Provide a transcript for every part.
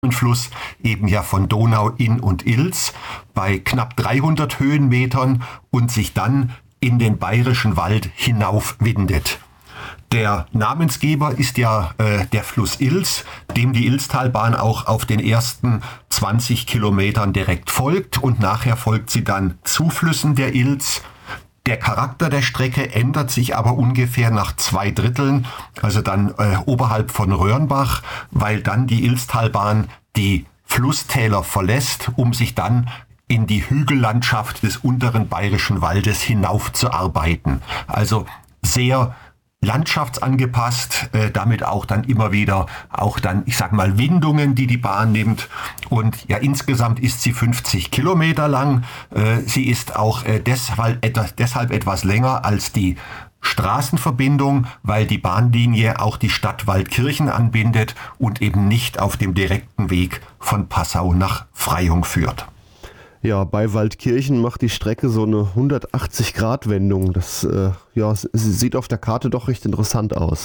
Fluss eben ja von Donau, Inn und Ilz bei knapp 300 Höhenmetern und sich dann in den Bayerischen Wald hinaufwindet. Der Namensgeber ist ja der Fluss Ilz, dem die Ilztalbahn auch auf den ersten 20 Kilometern direkt folgt und nachher folgt sie dann Zuflüssen der Ilz. Der Charakter der Strecke ändert sich aber ungefähr nach 2/3, also dann oberhalb von Röhrnbach, weil dann die Ilztalbahn die Flusstäler verlässt, um sich dann in die Hügellandschaft des unteren Bayerischen Waldes hinaufzuarbeiten. Also sehr landschaftsangepasst, damit auch dann immer wieder ich sag mal, Windungen, die Bahn nimmt. Und ja, insgesamt ist sie 50 Kilometer lang. Sie ist auch deshalb etwas länger als die Straßenverbindung, weil die Bahnlinie auch die Stadt Waldkirchen anbindet und eben nicht auf dem direkten Weg von Passau nach Freyung führt. Ja, bei Waldkirchen macht die Strecke so eine 180-Grad-Wendung. Das sieht auf der Karte doch recht interessant aus.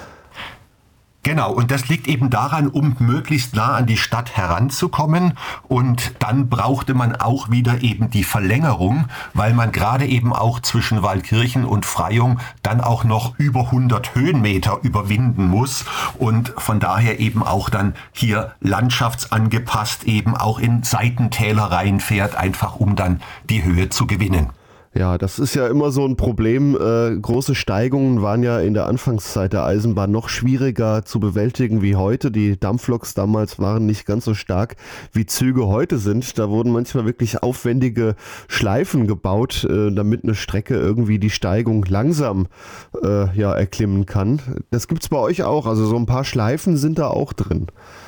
Genau, und das liegt eben daran, um möglichst nah an die Stadt heranzukommen. Und dann brauchte man auch wieder eben die Verlängerung, weil man gerade eben auch zwischen Waldkirchen und Freyung dann auch noch über 100 Höhenmeter überwinden muss und von daher eben auch dann hier landschaftsangepasst eben auch in Seitentäler reinfährt, einfach um dann die Höhe zu gewinnen. Ja, das ist ja immer so ein Problem. Große Steigungen waren ja in der Anfangszeit der Eisenbahn noch schwieriger zu bewältigen wie heute. Die Dampfloks damals waren nicht ganz so stark, wie Züge heute sind. Da wurden manchmal wirklich aufwendige Schleifen gebaut, damit eine Strecke irgendwie die Steigung langsam erklimmen kann. Das gibt's bei euch auch. Also so ein paar Schleifen sind da auch drin.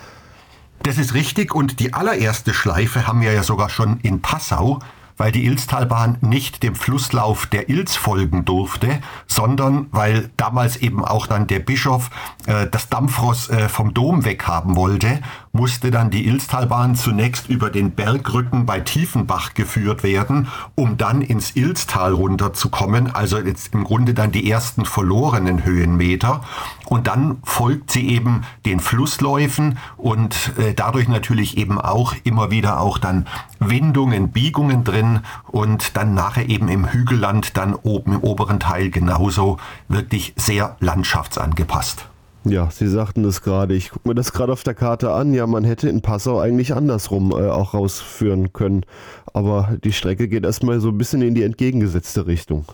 Das ist richtig und die allererste Schleife haben wir ja sogar schon in Passau, weil die Ilztalbahn nicht dem Flusslauf der Ilz folgen durfte, sondern weil damals eben auch dann der Bischof das Dampfross vom Dom weghaben wollte, musste dann die Ilztalbahn zunächst über den Bergrücken bei Tiefenbach geführt werden, um dann ins Ilztal runterzukommen, also jetzt im Grunde dann die ersten verlorenen Höhenmeter. Und dann folgt sie eben den Flussläufen und dadurch natürlich eben auch immer wieder auch dann Windungen, Biegungen drin und dann nachher eben im Hügelland, dann oben im oberen Teil genauso wirklich sehr landschaftsangepasst. Ja, Sie sagten es gerade, ich gucke mir das gerade auf der Karte an, ja, man hätte in Passau eigentlich andersrum auch rausführen können, aber die Strecke geht erstmal so ein bisschen in die entgegengesetzte Richtung.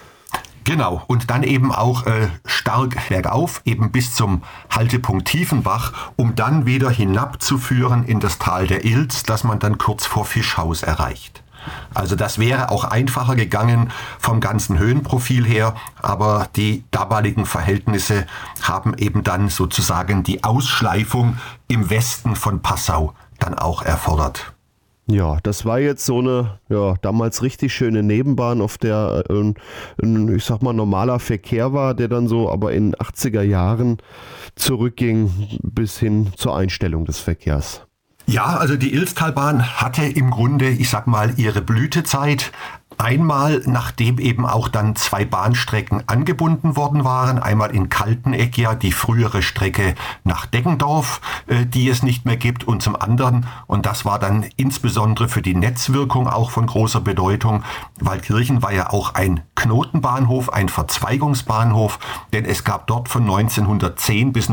Genau, und dann eben auch stark bergauf, eben bis zum Haltepunkt Tiefenbach, um dann wieder hinabzuführen in das Tal der Ilz, das man dann kurz vor Fischhaus erreicht. Also das wäre auch einfacher gegangen vom ganzen Höhenprofil her, aber die damaligen Verhältnisse haben eben dann sozusagen die Ausschleifung im Westen von Passau dann auch erfordert. Ja, das war jetzt so eine damals richtig schöne Nebenbahn, auf der ich sag mal normaler Verkehr war, der dann so aber in 80er Jahren zurückging bis hin zur Einstellung des Verkehrs. Ja, also die Ilztalbahn hatte im Grunde, ich sag mal, ihre Blütezeit. Einmal, nachdem eben auch dann 2 Bahnstrecken angebunden worden waren. Einmal in Kalteneck ja die frühere Strecke nach Deggendorf, die es nicht mehr gibt. Und zum anderen, und das war dann insbesondere für die Netzwirkung auch von großer Bedeutung, Waldkirchen war ja auch ein Knotenbahnhof, ein Verzweigungsbahnhof. Denn es gab dort von 1910 bis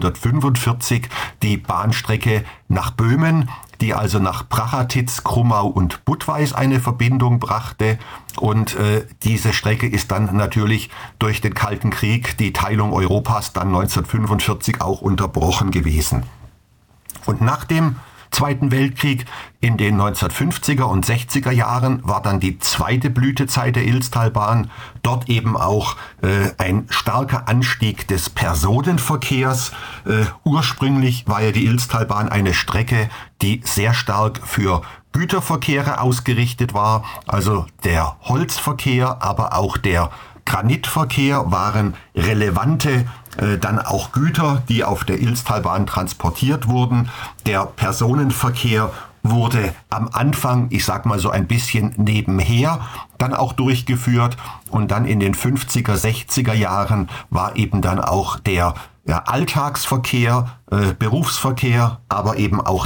1945 die Bahnstrecke nach Böhmen, die also nach Prachatitz, Krummau und Budweis eine Verbindung brachte. Und diese Strecke ist dann natürlich durch den Kalten Krieg, die Teilung Europas, dann 1945 auch unterbrochen gewesen. Und nach dem Zweiten Weltkrieg in den 1950er und 60er Jahren war dann die zweite Blütezeit der Ilztalbahn. Dort eben auch ein starker Anstieg des Personenverkehrs. Ursprünglich war ja die Ilztalbahn eine Strecke, die sehr stark für Güterverkehre ausgerichtet war. Also der Holzverkehr, aber auch der Granitverkehr waren relevante dann auch Güter, die auf der Ilztalbahn transportiert wurden. Der Personenverkehr wurde am Anfang, ich sag mal so ein bisschen nebenher, dann auch durchgeführt und dann in den 50er, 60er Jahren war eben dann auch der Alltagsverkehr, Berufsverkehr, aber eben auch